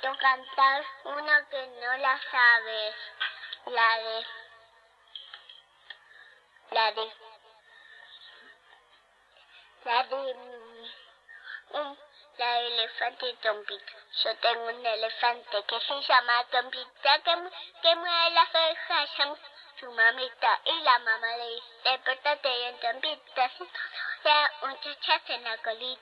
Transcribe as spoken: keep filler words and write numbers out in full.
necesito cantar una que no la sabes. La de... La de... La de... Un, la de elefante y Tompita. Yo tengo un elefante que se llama Tompita, que, que mueve las orejas, llama su mamita. Y la mamá le dice, despertate bien, Tompita. Ya, muchachas en la colita.